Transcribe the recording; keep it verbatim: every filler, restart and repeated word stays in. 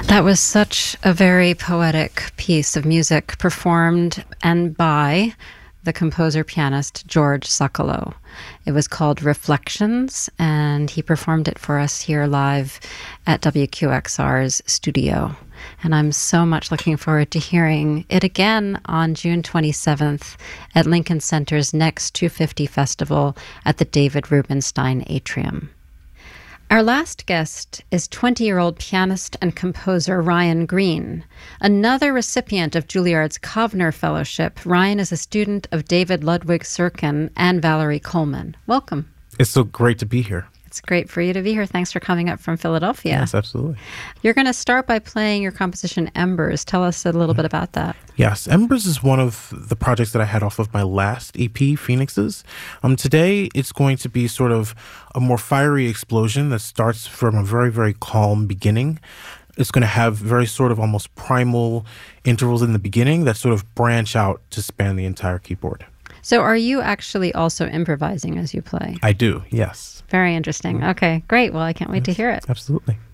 That was such a very poetic piece of music performed and by the composer-pianist George Sokolow. It was called Reflections, and he performed it for us here live at W Q X R's studio. And I'm so much looking forward to hearing it again on June twenty-seventh at Lincoln Center's next two fifty Festival at the David Rubenstein Atrium. Our last guest is twenty-year-old pianist and composer Ryan Green. Another recipient of Juilliard's Kovner Fellowship, Ryan is a student of David Ludwig Serkin and Valerie Coleman. Welcome. It's so great to be here. It's great for you to be here. Thanks for coming up from Philadelphia. Yes, absolutely. You're going to start by playing your composition Embers. Tell us a little bit about that. Yes, Embers is one of the projects that I had off of my last E P, Phoenixes. Um, today, it's going to be sort of a more fiery explosion that starts from a very, very calm beginning. It's going to have very sort of almost primal intervals in the beginning that sort of branch out to span the entire keyboard. So are you actually also improvising as you play? I do, yes. Very interesting. Okay, great. Well, I can't wait yes, to hear it. Absolutely.